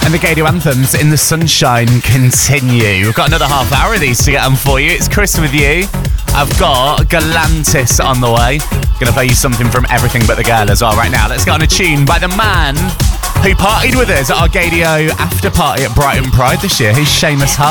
And the Gadio anthems in the sunshine continue. We've got another half hour of these to get on for you. It's Chris with you. I've got Galantis on the way. Gonna play you something from Everything But the Girl as well right now. Let's get on a tune by the man who partied with us at our Gadio after party at Brighton Pride this year. He's Seamus Hart.